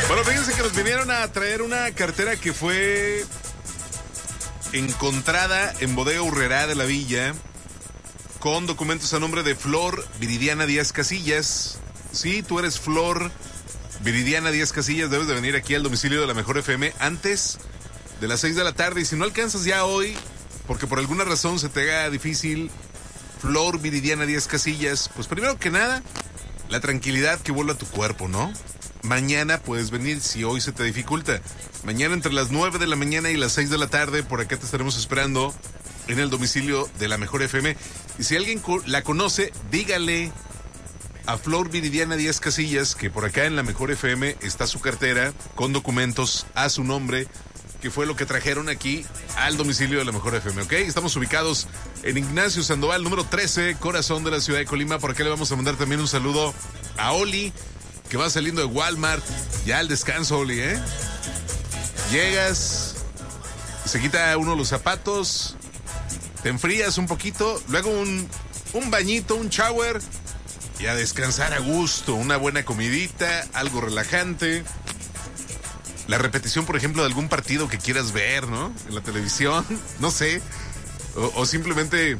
Bueno, fíjense que nos vinieron a traer una cartera que fue encontrada en Bodega Aurrerá de la Villa con documentos a nombre de Flor Viridiana Díaz Casillas. Sí, tú eres Flor Viridiana Díaz Casillas, debes de venir aquí al domicilio de la Mejor FM antes de las 6 de la tarde. Y si no alcanzas ya hoy, porque por alguna razón se te haga difícil, Flor Viridiana Díaz Casillas, pues primero que nada, la tranquilidad que vuelva a tu cuerpo, ¿no? Mañana puedes venir si hoy se te dificulta. Mañana entre las 9 de la mañana y las 6 de la tarde, por acá te estaremos esperando en el domicilio de la Mejor FM. Y si alguien la conoce, dígale a Flor Viridiana Díaz Casillas que por acá en la Mejor FM está su cartera con documentos a su nombre, que fue lo que trajeron aquí al domicilio de la Mejor FM, ¿ok? Estamos ubicados en Ignacio Sandoval, número 13, corazón de la ciudad de Colima. Por acá le vamos a mandar también un saludo a Oli, que va saliendo de Walmart, ya al descanso, Oli, ¿eh? Llegas, se quita uno los zapatos, te enfrías un poquito, luego un bañito, un shower, y a descansar a gusto, una buena comidita, algo relajante. La repetición, por ejemplo, de algún partido que quieras ver, ¿no? En la televisión, no sé. O simplemente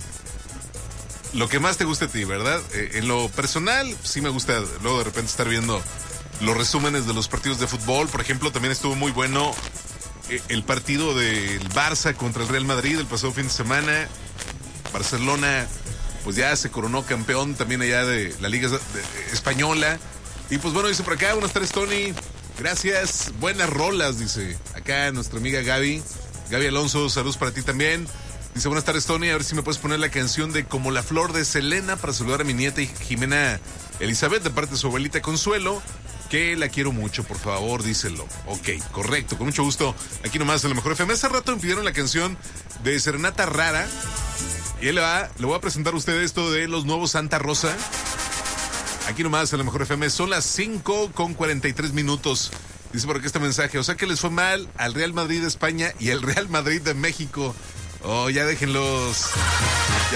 lo que más te guste a ti, ¿verdad? En lo personal, sí me gusta luego de repente estar viendo los resúmenes de los partidos de fútbol. Por ejemplo, también estuvo muy bueno el partido del Barça contra el Real Madrid el pasado fin de semana. Barcelona, pues ya se coronó campeón también allá de la Liga Española. Y pues bueno, dice por acá, buenas tardes, Tony. Gracias, buenas rolas, dice acá nuestra amiga Gaby Alonso, saludos para ti también. Dice, buenas tardes, Tony, a ver si me puedes poner la canción de Como la Flor de Selena para saludar a mi nieta y Jimena Elizabeth de parte de su abuelita Consuelo, que la quiero mucho, por favor, díselo. Ok, correcto, con mucho gusto, aquí nomás en la Mejor FM. Hace rato me pidieron la canción de Serenata Rara y le voy a presentar a usted esto de los nuevos Santa Rosa. Aquí nomás en la Mejor FM, son las 5:43. Dice por aquí este mensaje, o sea que les fue mal al Real Madrid de España y al Real Madrid de México. Oh, ya déjenlos.